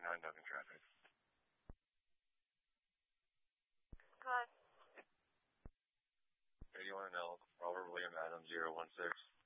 9 Duncan traffic. Go ahead. 81 L, Robert William Adams 016.